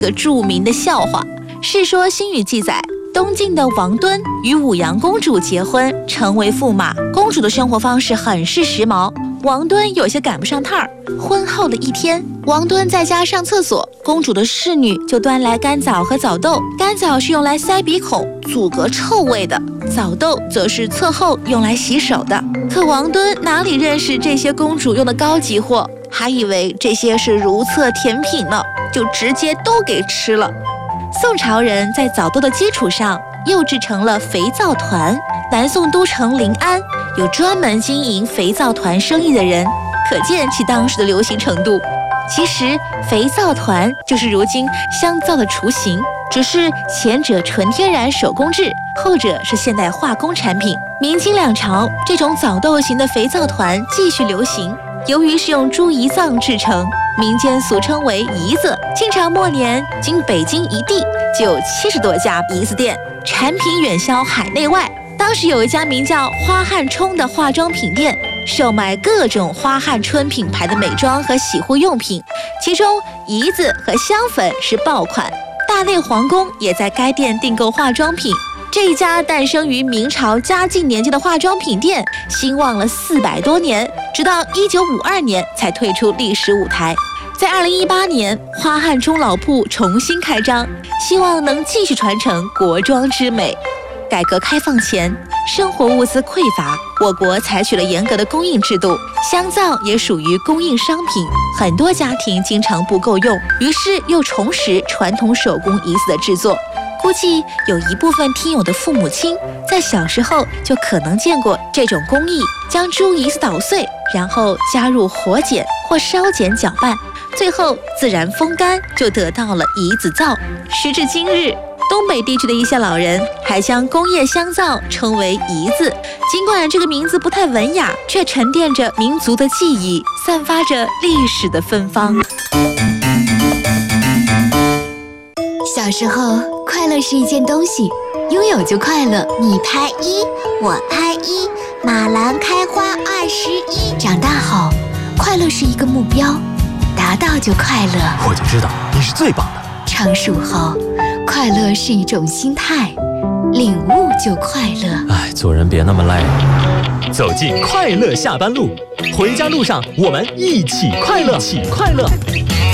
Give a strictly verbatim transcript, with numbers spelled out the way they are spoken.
个著名的笑话。《世说新语》记载，东晋的王敦与武阳公主结婚，成为驸马。公主的生活方式很是时髦，王敦有些赶不上趟儿。婚后的一天，王敦在家上厕所，公主的侍女就端来干枣和枣豆。干枣是用来塞鼻孔、阻隔臭味的，枣豆则是厕后用来洗手的。可王敦哪里认识这些公主用的高级货，还以为这些是如厕甜品呢，就直接都给吃了。宋朝人在枣豆的基础上又制成了肥皂团。南宋都城临安有专门经营肥皂团生意的人，可见其当时的流行程度。其实肥皂团就是如今香皂的雏形，只是前者纯天然手工制，后者是现代化工产品。明清两朝，这种枣豆型的肥皂团继续流行。由于是用猪胰脏制成，民间俗称为胰子。清朝末年，仅北京一地就有七十多家胰子店，产品远销海内外。当时有一家名叫花汉冲的化妆品店，售卖各种花汉春品牌的美妆和洗护用品，其中胰子和香粉是爆款。大内皇宫也在该店订购化妆品。这一家诞生于明朝嘉靖年间的化妆品店，兴旺了四百多年，直到一九五二年才退出历史舞台。在二零一八年，花汉冲老铺重新开张，希望能继续传承国妆之美。改革开放前，生活物资匮乏，我国采取了严格的供应制度，香皂也属于供应商品，很多家庭经常不够用，于是又重拾传统手工胰子的制作。估计有一部分听友的父母亲在小时候就可能见过这种工艺，将猪胰子捣碎，然后加入火碱或烧碱搅拌，最后自然风干，就得到了胰子皂。时至今日，东北地区的一些老人还将工业香皂称为胰子，尽管这个名字不太文雅，却沉淀着民族的记忆，散发着历史的芬芳。 小时候，快乐是一件东西，拥有就快乐。 你拍一，我拍一，马兰开花二十一。 长大后，快乐是一个目标，达到就快乐。 我就知道你是最棒的。 成熟后，快乐是一种心态，领悟就快乐。 哎，做人别那么累。走进快乐下班路，回家路上我们一起快乐，一起快乐。